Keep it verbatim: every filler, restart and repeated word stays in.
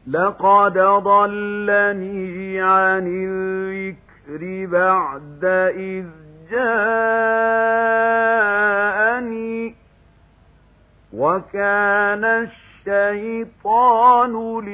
لقد ضلني عن الذكر بعد إذ جاءني وكان الشيطان